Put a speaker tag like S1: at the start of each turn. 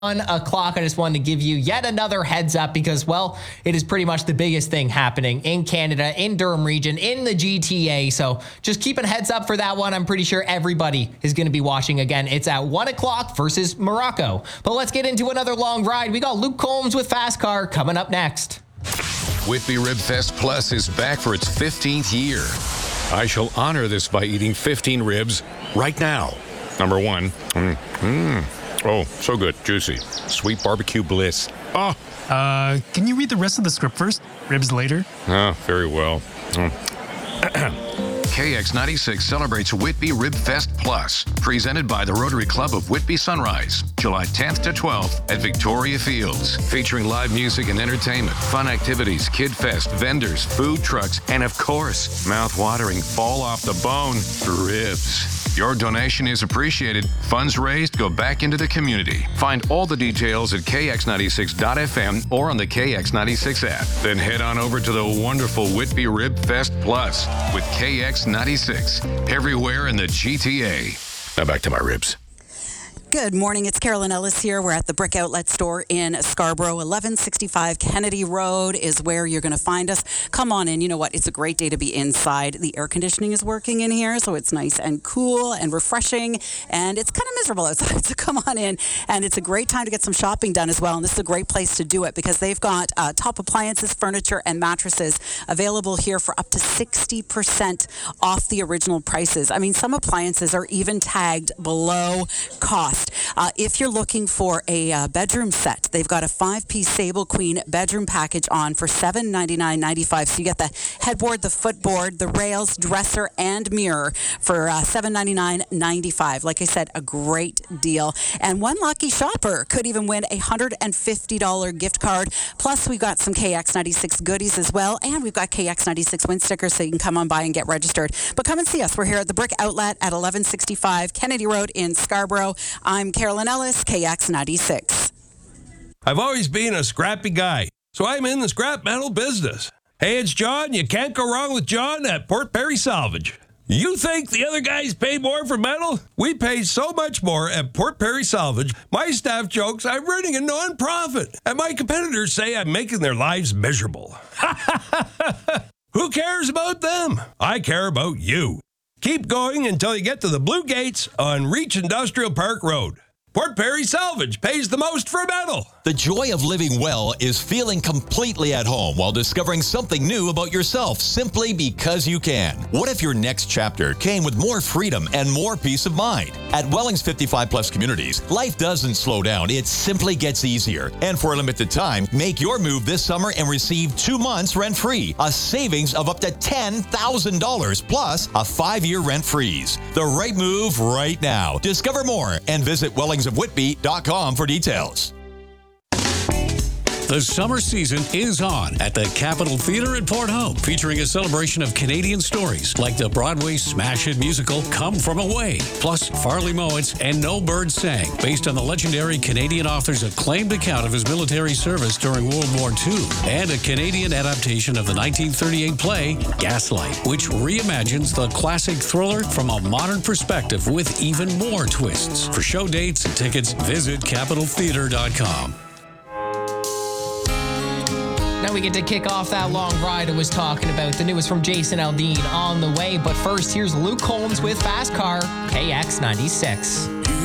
S1: 1 o'clock. I just wanted to give you yet another heads up because, well, it is pretty much the biggest thing happening in Canada, in Durham region, in the GTA. So just keep a heads up for that one. I'm pretty sure everybody is going to be watching again. It's at 1 o'clock versus Morocco. But let's get into another long ride. We got Luke Combs with Fast Car coming up next.
S2: Whitby Rib Fest Plus is back for its 15th year. I shall honor this by eating 15 ribs right now. Number 1. Oh, so good. Juicy. Sweet barbecue bliss. Oh.
S3: Can you read the rest of the script first? Ribs later?
S2: Oh, very well. KX96 celebrates Whitby Rib Fest Plus, presented by the Rotary Club of Whitby Sunrise, July 10th to 12th at Victoria Fields, featuring live music and entertainment, fun activities, kid fest, vendors, food trucks, and of course, mouth-watering, fall off the bone ribs. Your donation is appreciated. Funds raised go back into the community. Find all the details at kx96.fm or on the KX96 app. Then head on over to the wonderful Whitby Rib Fest Plus with KX96, everywhere in the GTA. Now back to my ribs.
S4: Good morning. It's Carolyn Ellis here. We're at the Brick Outlet store in Scarborough. 1165 Kennedy Road is where you're going to find us. Come on in. You know what? It's a great day to be inside. The air conditioning is working in here, so it's nice and cool and refreshing, and it's kind of miserable outside, so come on in. And it's a great time to get some shopping done as well, and this is a great place to do it because they've got top appliances, furniture, and mattresses available here for up to 60% off the original prices. I mean, some appliances are even tagged below cost. If you're looking for a bedroom set, they've got a 5-piece Sable Queen bedroom package on for $799.95. So you get the headboard, the footboard, the rails, dresser, and mirror for $799.95. Like I said, a great deal. And one lucky shopper could even win a $150 gift card. Plus, we've got some KX96 goodies as well. And we've got KX96 win stickers so you can come on by and get registered. But come and see us. We're here at the Brick Outlet at 1165 Kennedy Road in Scarborough. I'm Carolyn Ellis, KX96.
S5: I've always been a scrappy guy, so I'm in the scrap metal business. Hey, it's John. You can't go wrong with John at Port Perry Salvage. You think the other guys pay more for metal? We pay so much more at Port Perry Salvage. My staff jokes I'm running a non-profit, and my competitors say I'm making their lives miserable. Who cares about them? I care about you. Keep going until you get to the Blue Gates on Reach Industrial Park Road. Port Perry Salvage pays the most for metal.
S6: The joy of living well is feeling completely at home while discovering something new about yourself simply because you can. What if your next chapter came with more freedom and more peace of mind? At Welling's 55 Plus Communities, life doesn't slow down, it simply gets easier. And for a limited time, make your move this summer and receive 2 months rent-free, a savings of up to $10,000 plus a 5-year rent freeze. The right move right now. Discover more and visit wellingsofwhitby.com for details.
S7: The summer season is on at the Capitol Theatre at Port Hope, featuring a celebration of Canadian stories like the Broadway smash hit musical Come From Away, plus Farley Mowat's And No Bird Sang, based on the legendary Canadian author's acclaimed account of his military service during World War II, and a Canadian adaptation of the 1938 play Gaslight, which reimagines the classic thriller from a modern perspective with even more twists. For show dates and tickets, visit CapitolTheatre.com.
S1: Now we get to kick off that long ride I was talking about. The newest from Jason Aldean on the way. But first, here's Luke Combs with Fast Car, KX96.